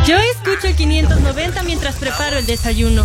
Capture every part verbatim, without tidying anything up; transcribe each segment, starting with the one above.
Yo escucho el quinientos noventa mientras preparo el desayuno.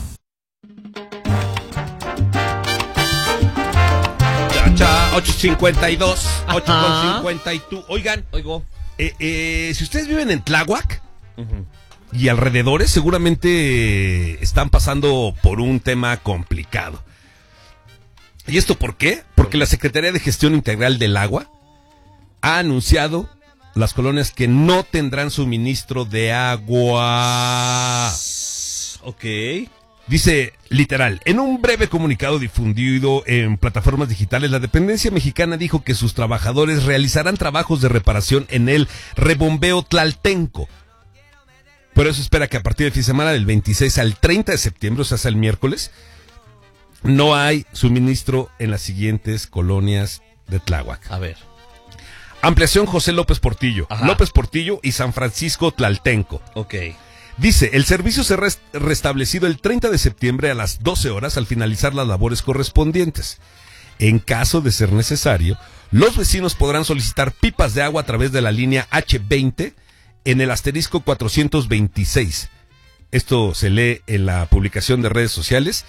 Cha, ocho cincuenta y dos, ocho cincuenta y dos. Oigan, Oigo. eh, eh, si ustedes viven en Tláhuac uh-huh. y alrededores, seguramente eh, están pasando por un tema complicado. ¿Y esto por qué? Porque la Secretaría de Gestión Integral del Agua ha anunciado las colonias que no tendrán suministro de agua. Ok. Dice, literal, en un breve comunicado difundido en plataformas digitales, la dependencia mexicana dijo que sus trabajadores realizarán trabajos de reparación en el rebombeo Tlaltenco. Por eso espera que a partir del fin de semana, del veintiséis al treinta de septiembre, o sea, hasta el miércoles, no hay suministro en las siguientes colonias de Tláhuac. A ver. Ampliación José López Portillo, Ajá. López Portillo y San Francisco Tlaltenco. Ok. Dice, el servicio será rest- restablecido el treinta de septiembre a las doce horas al finalizar las labores correspondientes. En caso de ser necesario, los vecinos podrán solicitar pipas de agua a través de la línea hache veinte en el asterisco cuatrocientos veintiséis. Esto se lee en la publicación de redes sociales.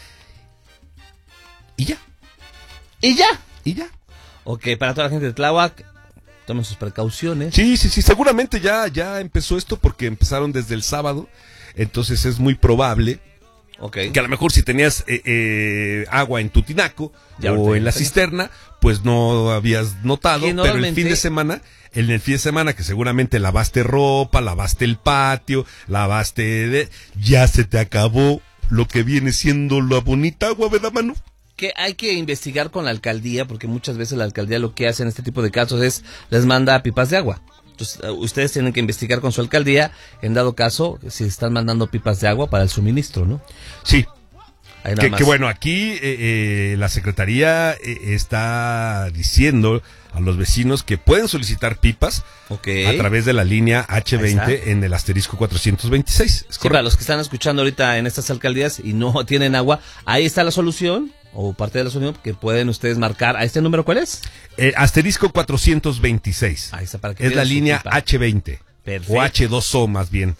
Y ya. ¿Y ya? Y ya. Ok, para toda la gente de Tláhuac, tomen sus precauciones. Sí, sí, sí, seguramente ya, ya empezó esto porque empezaron desde el sábado, entonces es muy probable okay. que a lo mejor si tenías eh, eh, agua en tu tinaco ya o en la cisterna, pues no habías notado, pero normalmente... el fin de semana, en el fin de semana que seguramente lavaste ropa, lavaste el patio, lavaste, de... ya se te acabó lo que viene siendo la bonita agua, ¿verdad, Manu? Que hay que investigar con la alcaldía, porque muchas veces la alcaldía lo que hace en este tipo de casos es les manda pipas de agua. Entonces, ustedes tienen que investigar con su alcaldía, en dado caso, si están mandando pipas de agua para el suministro, ¿no? Sí. Que, que bueno, aquí eh, eh, la Secretaría eh, está diciendo a los vecinos que pueden solicitar pipas okay. a través de la línea hache veinte en el asterisco cuatrocientos veintiséis. Sí, para los que están escuchando ahorita en estas alcaldías y no tienen agua, ahí está la solución, o parte de la solución que pueden ustedes marcar. ¿A este número cuál es? Eh, asterisco cuatrocientos veintiséis. Ahí está, para que es la línea pipa. hache veinte. Perfecto. O hache dos o más bien.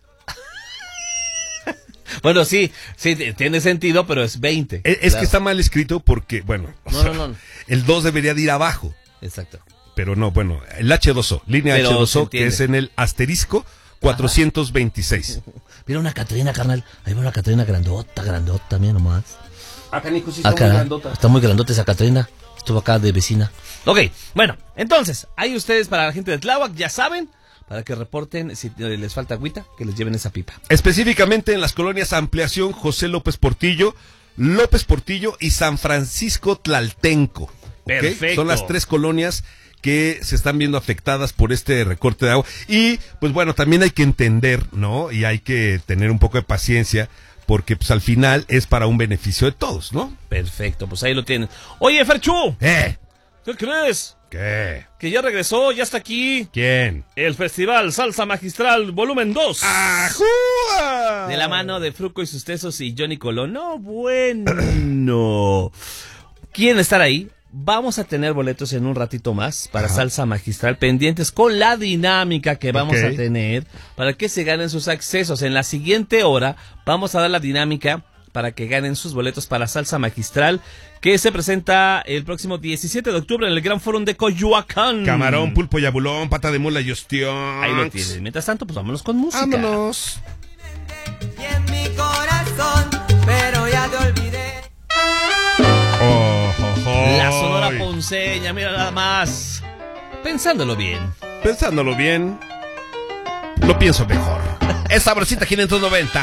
Bueno, sí, sí, tiene sentido, pero es veinte. Es, es claro. que está mal escrito porque, bueno, no, o sea, no, no. el dos debería de ir abajo. Exacto. Pero no, bueno, el hache dos o, línea pero hache dos o, que es en el asterisco cuatrocientos veintiséis. Ajá. Mira una Catrina, carnal. Ahí va una Catrina grandota, grandota también nomás. Acá, Nico, sí está acá, muy grandota. Está muy grandota esa Catrina. Estuvo acá de vecina. Ok, bueno, entonces, ahí ustedes para la gente de Tláhuac ya saben, para que reporten si les falta agüita, que les lleven esa pipa. Específicamente en las colonias Ampliación, José López Portillo, López Portillo y San Francisco Tlaltenco. Perfecto. ¿Okay? Son las tres colonias que se están viendo afectadas por este recorte de agua. Y, pues bueno, también hay que entender, ¿no? Y hay que tener un poco de paciencia, porque pues al final es para un beneficio de todos, ¿no? Perfecto, pues ahí lo tienen. Oye, Ferchu. ¿Eh? ¿Qué crees? ¿Qué? Que ya regresó, ya está aquí. ¿Quién? El Festival Salsa Magistral Volumen dos. ¡Ajúa! De la mano de Fruco y sus tesos y Johnny Colón. No, bueno. ¿Quieren estar ahí? Vamos a tener boletos en un ratito más para Ajá. Salsa Magistral, pendientes con la dinámica que vamos okay. a tener para que se ganen sus accesos. En la siguiente hora vamos a dar la dinámica para que ganen sus boletos para Salsa Magistral, que se presenta el próximo diecisiete de octubre en el Gran Fórum de Coyoacán. Camarón, pulpo y abulón, pata de mula y ostión. Ahí lo tienen. Mientras tanto, pues vámonos con música. Vámonos. Y en mi corazón, pero ya te olvidé. Oh, oh, oh. La Sonora Ponceña, mira nada más. Pensándolo bien. Pensándolo bien, lo pienso mejor. Es Sabrosita quinientos noventa.